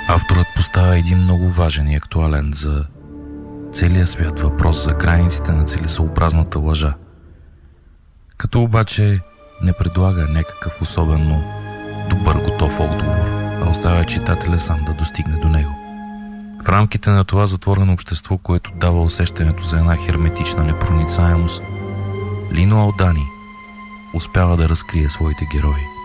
Авторът поставя един много важен и актуален за целия свят въпрос за границите на целесообразната лъжа, като обаче не предлага някакъв особено добър готов отговор, а оставя читателя сам да достигне до него. В рамките на това затворено общество, което дава усещането за една херметична непроницаемост, Лино Алдани успява да разкрие своите герои.